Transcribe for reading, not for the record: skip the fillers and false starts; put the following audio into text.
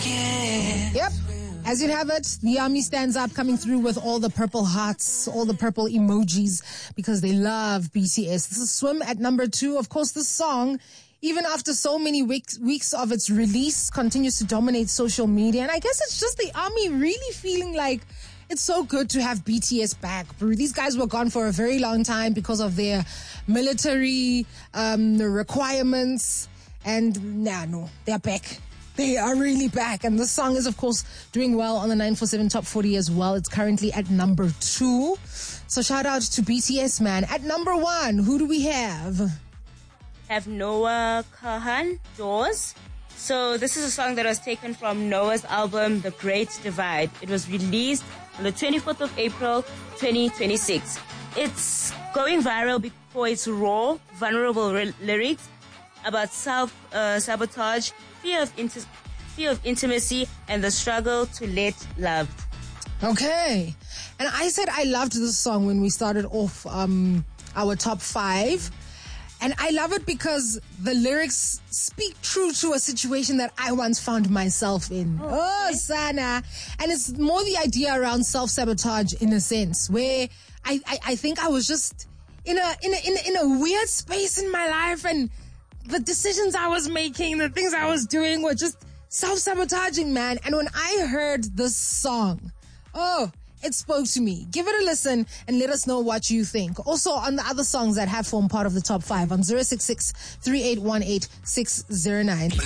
Yep. As you have it, the army stands up, coming through with all the purple hearts, all the purple emojis, because they love BTS. This is Swim at number 2. Of course, this song, even after so many weeks of its release, continues to dominate social media. And I guess it's just the army really feeling like it's so good to have BTS back, bro. These guys were gone for a very long time because of their military requirements. And no, they're back. They are really back. And the song is, of course, doing well on the 947 Top 40 as well. It's currently at number 2. So shout out to BTS, man. At number 1, who do we have? Have Noah Kahan, Doors. So this is a song that was taken from Noah's album, The Great Divide. It was released on the 24th of April, 2026. It's going viral for its raw, vulnerable lyrics about self-sabotage, fear of intimacy, and the struggle to let loved. Okay. And I said I loved this song when we started off our top 5. And I love it because the lyrics speak true to a situation that I once found myself in. Oh, Sana. And it's more the idea around self-sabotage in a sense, where I think I was just in a weird space in my life, and the decisions I was making, the things I was doing were just self-sabotaging, man. And when I heard this song, it spoke to me. Give it a listen and let us know what you think. Also on the other songs that have formed part of the top 5 on 066 3818 609.